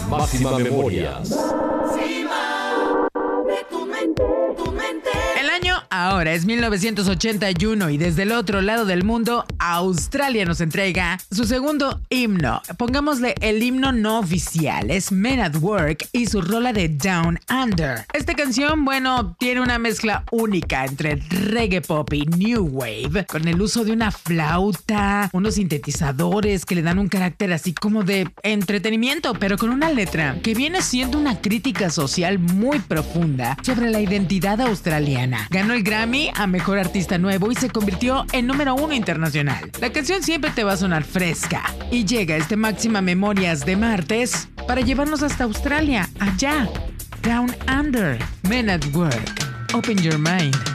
Máxima Memorias. El año ahora es 1981 y desde el otro lado del mundo, Australia nos entrega su segundo himno. Pongámosle el himno no oficial, es Men at Work y su rola de Down Under. Esta canción, bueno, tiene una mezcla única entre reggae pop y new wave, con el uso de una flauta, unos sintetizadores que le dan un carácter así como de entretenimiento, pero con una letra que viene siendo una crítica social muy profunda sobre la identidad australiana. Ganó el Grammy a Mejor Artista Nuevo y se convirtió en número 1 internacional. La canción siempre te va a sonar fresca y llega este Máxima Memorias de martes para llevarnos hasta Australia, allá, Down Under, Men at Work, Open Your Mind.